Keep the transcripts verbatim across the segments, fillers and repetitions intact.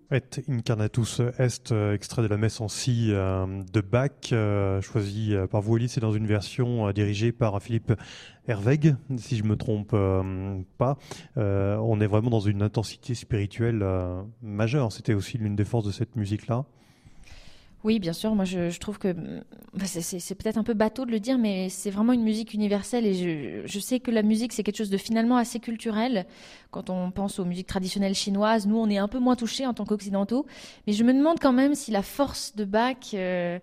Et Incarnatus Est, euh, extrait de la messe en si euh, de Bach, euh, choisi euh, par vous, Élise, c'est dans une version euh, dirigée par Philippe Herweg, si je me trompe euh, pas. Euh, on est vraiment dans une intensité spirituelle euh, majeure. C'était aussi l'une des forces de cette musique-là. Oui, bien sûr. Moi, je, je trouve que bah, c'est, c'est, c'est peut-être un peu bateau de le dire, mais c'est vraiment une musique universelle. Et je, je sais que la musique, c'est quelque chose de finalement assez culturel. Quand on pense aux musiques traditionnelles chinoises, nous, on est un peu moins touchés en tant qu'occidentaux. Mais je me demande quand même si la force de Bach, euh,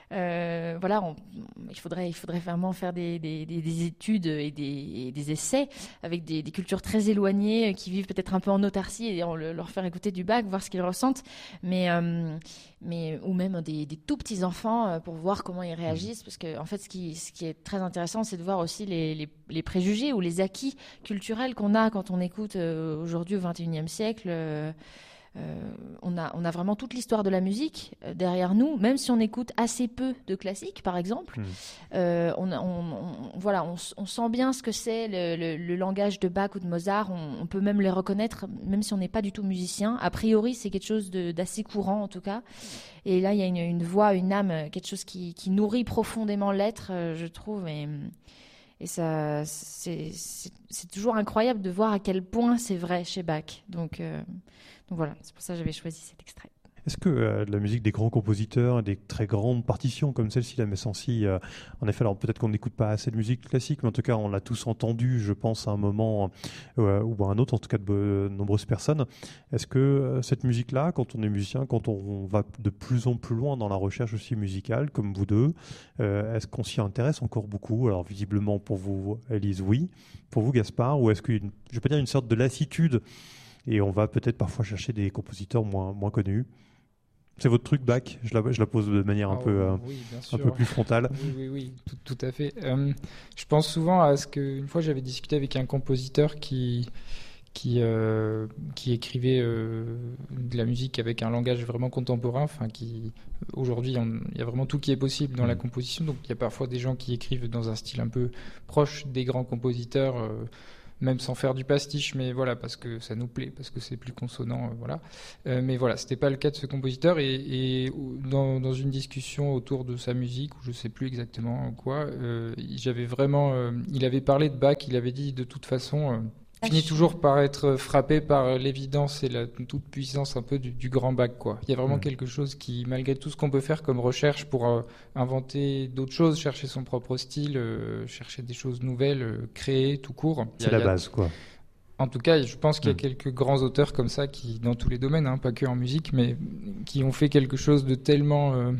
euh, voilà, on, il faudrait, il faudrait vraiment faire des, des, des, des études et des, et des essais avec des, des cultures très éloignées qui vivent peut-être un peu en autarcie et on le, leur faire écouter du Bach, voir ce qu'ils ressentent. Mais euh, mais ou même des, des tout petits enfants euh, pour voir comment ils réagissent, parce que en fait ce qui, ce qui est très intéressant, c'est de voir aussi les, les, les préjugés ou les acquis culturels qu'on a quand on écoute euh, aujourd'hui au vingt et unième siècle. euh, euh, on a, on a vraiment toute l'histoire de la musique euh, derrière nous, même si on écoute assez peu de classiques, par exemple. Mmh. Euh, on, on, on, voilà, on, on sent bien ce que c'est le, le, le langage de Bach ou de Mozart. On, on peut même les reconnaître, même si on n'est pas du tout musicien. A priori, c'est quelque chose de, d'assez courant, en tout cas. Et là, il y a une, une voix, une âme, quelque chose qui, qui nourrit profondément l'être, euh, je trouve. Et, et ça, c'est, c'est, c'est toujours incroyable de voir à quel point c'est vrai chez Bach. Donc, euh, donc voilà, c'est pour ça que j'avais choisi cet extrait. Est-ce que euh, la musique des grands compositeurs, des très grandes partitions comme celle-ci, la messe en si, euh, en effet, alors peut-être qu'on n'écoute pas assez de musique classique, mais en tout cas, on l'a tous entendu, je pense, à un moment euh, ou à un autre, en tout cas de be- nombreuses personnes. Est-ce que euh, cette musique-là, quand on est musicien, quand on va de plus en plus loin dans la recherche aussi musicale, comme vous deux, euh, est-ce qu'on s'y intéresse encore beaucoup? Alors visiblement pour vous, Élise, oui. Pour vous, Gaspard, ou est-ce qu'il y a une, je peux dire une sorte de lassitude et on va peut-être parfois chercher des compositeurs moins, moins connus? C'est votre truc, Bach? Je la, je la pose de manière un Oh, peu, euh, oui, bien un sûr. peu plus frontale. Oui, oui, oui, tout, tout à fait. Euh, je pense souvent à ce que une fois j'avais discuté avec un compositeur qui qui euh, qui écrivait euh, de la musique avec un langage vraiment contemporain. Enfin, qui aujourd'hui on- il y a vraiment tout qui est possible dans la Mm. composition. Donc il y a parfois des gens qui écrivent dans un style un peu proche des grands compositeurs. Euh, même sans faire du pastiche, mais voilà, parce que ça nous plaît, parce que c'est plus consonant, euh, voilà. Euh, mais voilà, c'était pas le cas de ce compositeur, et, et dans, dans une discussion autour de sa musique, ou je sais plus exactement quoi, euh, j'avais vraiment, euh, il avait parlé de Bach, il avait dit de toute façon, euh, je finis toujours par être frappé par l'évidence et la toute puissance un peu du, du grand Bach, quoi. Il y a vraiment Mm. quelque chose qui, malgré tout ce qu'on peut faire comme recherche pour euh, inventer d'autres choses, chercher son propre style, euh, chercher des choses nouvelles, euh, créer tout court. Il y C'est a- la il y a- base, quoi. En tout cas, je pense qu'il y a Mm. quelques grands auteurs comme ça qui, dans tous les domaines, hein, pas que en musique, mais qui ont fait quelque chose de tellement, euh,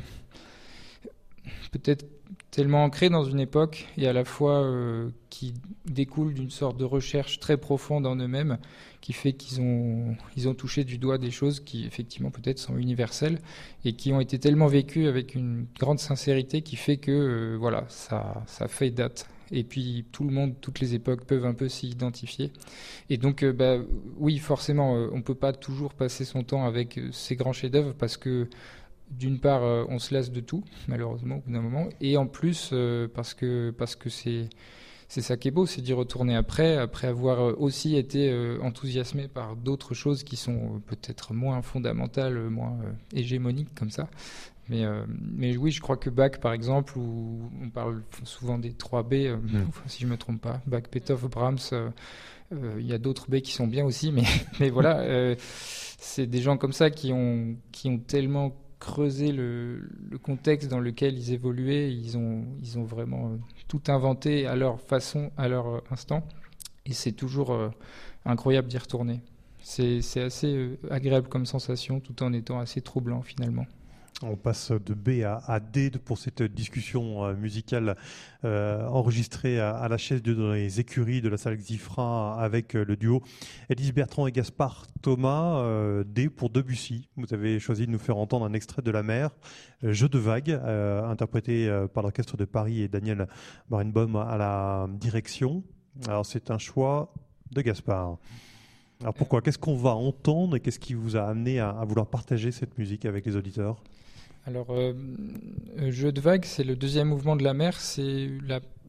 peut-être tellement ancré dans une époque et à la fois euh, qui découle d'une sorte de recherche très profonde en eux-mêmes, qui fait qu'ils ont, ils ont touché du doigt des choses qui effectivement peut-être sont universelles et qui ont été tellement vécues avec une grande sincérité qui fait que euh, voilà, ça, ça fait date. Et puis tout le monde, toutes les époques peuvent un peu s'y identifier. Et donc, euh, bah, oui, forcément, euh, on peut pas toujours passer son temps avec euh, ces grands chefs-d'œuvre parce que d'une part, euh, on se lasse de tout, malheureusement, au bout d'un moment, et en plus, euh, parce que parce que c'est c'est ça qui est beau, c'est d'y retourner après, après avoir euh, aussi été euh, enthousiasmé par d'autres choses qui sont euh, peut-être moins fondamentales, euh, moins euh, hégémoniques comme ça. Mais, euh, mais oui, je crois que Bach, par exemple, où on parle souvent des trois B, euh, Mm. si je me trompe pas, Bach, Beethoven, Brahms, euh, euh, il y a d'autres B qui sont bien aussi, mais, mais voilà, euh, c'est des gens comme ça qui ont, qui ont tellement creusé le, le contexte dans lequel ils évoluaient, ils ont, ils ont vraiment euh, tout inventé à leur façon, à leur euh, instant, et c'est toujours euh, incroyable d'y retourner. C'est, c'est assez euh, agréable comme sensation, tout en étant assez troublant finalement. On passe de B à, à D pour cette discussion euh, musicale euh, enregistrée à, à la chaise de dans les écuries de la salle Xifra avec euh, le duo Élise Bertrand et Gaspard Thomas. euh, D pour Debussy. Vous avez choisi de nous faire entendre un extrait de La Mer, euh, Jeu de vagues, euh, interprété euh, par l'Orchestre de Paris et Daniel Barenboim à la direction. Alors c'est un choix de Gaspard. Alors pourquoi? Qu'est-ce qu'on va entendre et qu'est-ce qui vous a amené à, à vouloir partager cette musique avec les auditeurs? Alors, euh, Jeu de vagues, c'est le deuxième mouvement de la mer. C'est la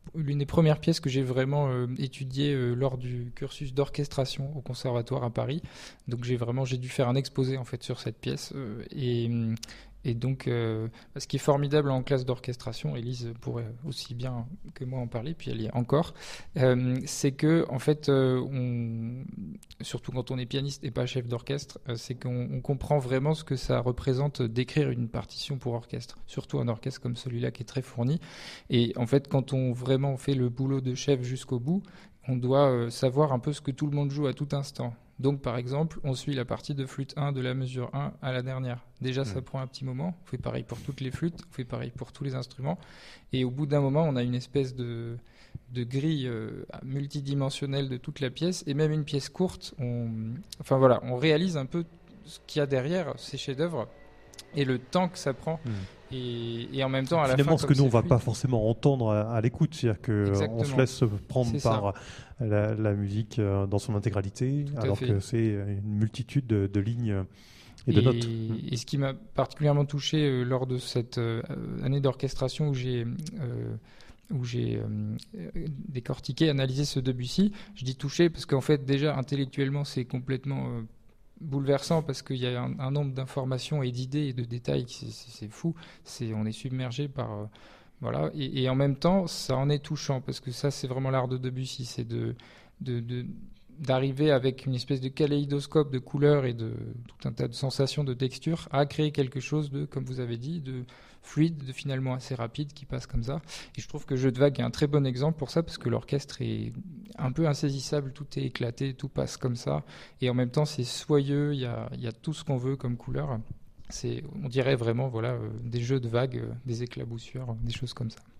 l'une des premières pièces que j'ai vraiment euh, étudiées euh, lors du cursus d'orchestration au conservatoire à Paris. Donc j'ai vraiment j'ai dû faire un exposé en fait sur cette pièce euh, et Et donc, euh, ce qui est formidable en classe d'orchestration, Élise pourrait aussi bien que moi en parler, puis elle y est encore, euh, c'est que, en fait, euh, on, surtout quand on est pianiste et pas chef d'orchestre, euh, c'est qu'on on comprend vraiment ce que ça représente d'écrire une partition pour orchestre, surtout un orchestre comme celui-là qui est très fourni. Et en fait, quand on vraiment fait le boulot de chef jusqu'au bout, on doit euh, savoir un peu ce que tout le monde joue à tout instant. Donc, par exemple, on suit la partie de flûte un de la mesure un à la dernière. Déjà, ça mmh. prend un petit moment. On fait pareil pour toutes les flûtes, on fait pareil pour tous les instruments. Et au bout d'un moment, on a une espèce de, de grille euh, multidimensionnelle de toute la pièce. Et même une pièce courte, on, enfin, voilà, on réalise un peu ce qu'il y a derrière ces chefs-d'œuvre et le temps que ça prend. Mmh. Et, et en même temps, à finalement, la fin, ce que nous, on ne va fluide, pas forcément entendre à, à l'écoute. C'est-à-dire qu'on se laisse prendre c'est par la, la musique dans son intégralité, Tout alors que c'est une multitude de, de lignes et de et, notes. Et ce qui m'a particulièrement touché euh, lors de cette euh, année d'orchestration où j'ai... Euh, où j'ai euh, décortiqué, analysé ce Debussy, je dis touché parce qu'en fait, déjà, intellectuellement, c'est complètement... Euh, bouleversant parce qu'il y a un, un nombre d'informations et d'idées et de détails, c'est, c'est, c'est fou. C'est, on est submergé par euh, voilà. Et, et en même temps, ça en est touchant parce que ça, c'est vraiment l'art de Debussy, c'est de, de, de d'arriver avec une espèce de kaléidoscope de couleurs et de tout un tas de sensations, de textures, à créer quelque chose de, comme vous avez dit, de fluide, de finalement assez rapide qui passe comme ça. Et je trouve que Jeu de vagues est un très bon exemple pour ça parce que l'orchestre est un peu insaisissable, tout est éclaté, tout passe comme ça. Et en même temps, c'est soyeux, il y a, il y a tout ce qu'on veut comme couleur. C'est, on dirait vraiment voilà, euh, des jeux de vagues, euh, des éclaboussures, des choses comme ça.